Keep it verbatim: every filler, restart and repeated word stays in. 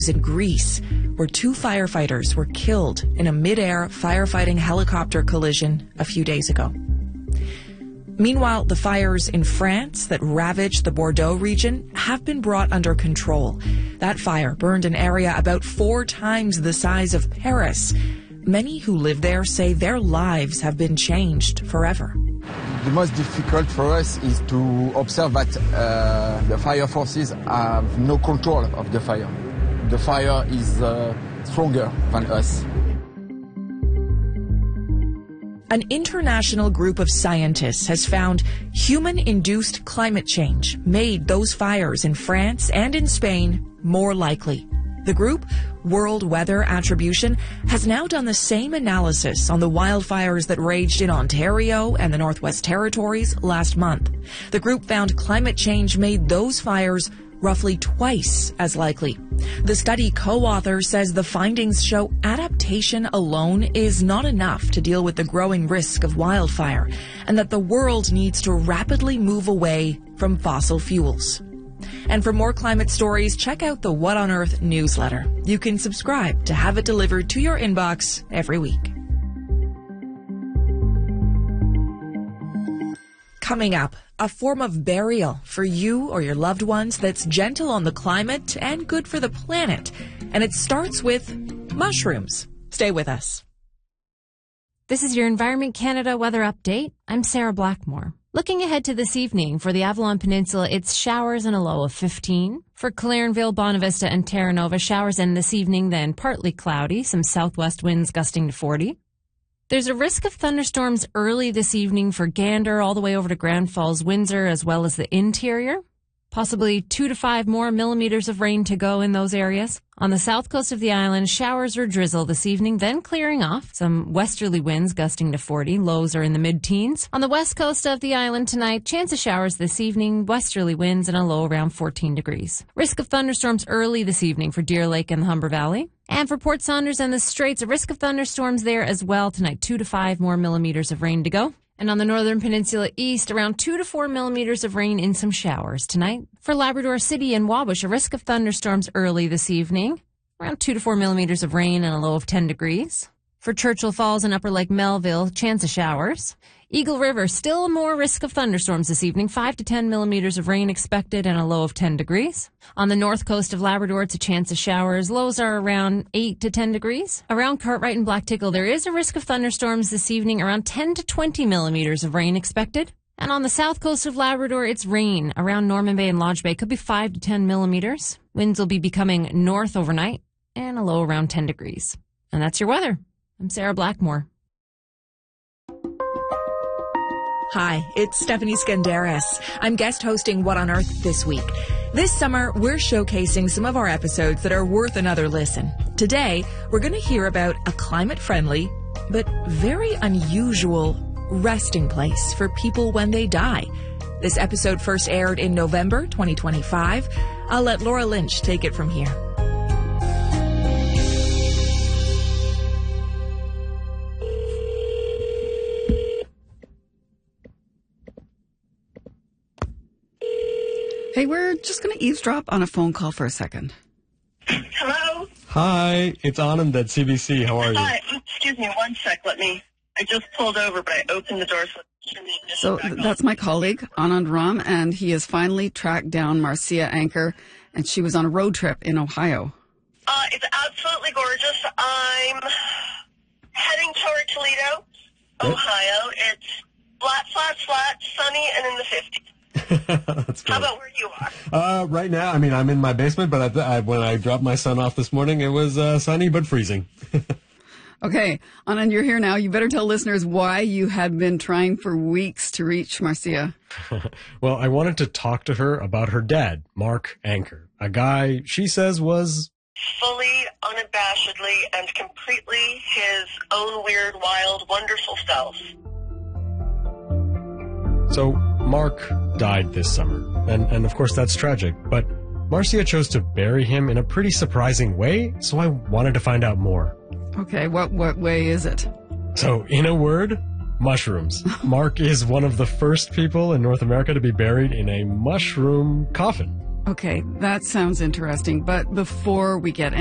in Greece, where two firefighters were killed in a mid-air firefighting helicopter collision a few days ago. Meanwhile, the fires in France that ravaged the Bordeaux region have been brought under control. That fire burned an area about four times the size of Paris. Many who live there say their lives have been changed forever. The most difficult for us is to observe that uh, the fire forces have no control of the fire. The fire is uh, stronger than us. An international group of scientists has found human-induced climate change made those fires in France and in Spain more likely. The group, World Weather Attribution, has now done the same analysis on the wildfires that raged in Ontario and the Northwest Territories last month. The group found climate change made those fires roughly twice as likely. The study co-author says the findings show adaptation alone is not enough to deal with the growing risk of wildfire, and that the world needs to rapidly move away from fossil fuels. And for more climate stories, check out the What on Earth newsletter. You can subscribe to have it delivered to your inbox every week. Coming up, a form of burial for you or your loved ones that's gentle on the climate and good for the planet. And it starts with mushrooms. Stay with us. This is your Environment Canada weather update. I'm Sarah Blackmore. Looking ahead to this evening, for the Avalon Peninsula, it's showers and a low of fifteen. For Clarenville, Bonavista, and Terra Nova, showers end this evening, then partly cloudy, some southwest winds gusting to forty. There's a risk of thunderstorms early this evening for Gander all the way over to Grand Falls, Windsor, as well as the interior. Possibly two to five more millimeters of rain to go in those areas. On the south coast of the island, showers or drizzle this evening, then clearing off. Some westerly winds gusting to forty. Lows are in the mid-teens. On the west coast of the island tonight, chance of showers this evening, westerly winds, and a low around fourteen degrees. Risk of thunderstorms early this evening for Deer Lake and the Humber Valley. And for Port Saunders and the Straits, a risk of thunderstorms there as well tonight. Two to five more millimeters of rain to go. And on the northern peninsula east, around two to four millimeters of rain in some showers tonight. For Labrador City and Wabush, a risk of thunderstorms early this evening. Around two to four millimeters of rain and a low of ten degrees. For Churchill Falls and Upper Lake Melville, chance of showers. Eagle River, still more risk of thunderstorms this evening. five to ten millimeters of rain expected and a low of ten degrees. On the north coast of Labrador, it's a chance of showers. Lows are around eight to ten degrees. Around Cartwright and Black Tickle, there is a risk of thunderstorms this evening. Around ten to twenty millimeters of rain expected. And on the south coast of Labrador, it's rain. Around Norman Bay and Lodge Bay, could be five to ten millimeters. Winds will be becoming north overnight and a low around ten degrees. And that's your weather. I'm Sarah Blackmore. Hi, it's Stephanie Skandaris. I'm guest hosting What on Earth this week. This summer, we're showcasing some of our episodes that are worth another listen. Today, we're going to hear about a climate-friendly, but very unusual resting place for people when they die. This episode first aired in November twenty twenty-five. I'll let Laura Lynch take it from here. Hey, we're just going to eavesdrop on a phone call for a second. Hello? Hi, it's Anand at C B C. How are you? Hi, excuse me one sec. Let me, I just pulled over, but I opened the door so So th- that's my colleague, Anand Ram, and he has finally tracked down Marcia Anker, and she was on a road trip in Ohio. Uh, it's absolutely gorgeous. I'm heading toward Toledo, Ohio. It's flat, flat, flat, sunny, and in the fifties. That's How about where you are? Uh, right now, I mean, I'm in my basement, but I, I, when I dropped my son off this morning, it was uh, sunny but freezing. Okay, Anand, you're here now. You better tell listeners why you had been trying for weeks to reach Marcia. Well, I wanted to talk to her about her dad, Mark Anker, a guy she says was fully, unabashedly, and completely his own weird, wild, wonderful self. So Mark died this summer, and, and of course that's tragic, but Marcia chose to bury him in a pretty surprising way, so I wanted to find out more. Okay, what what way is it? So, in a word, mushrooms. Mark is one of the first people in North America to be buried in a mushroom coffin. Okay, that sounds interesting. But before we get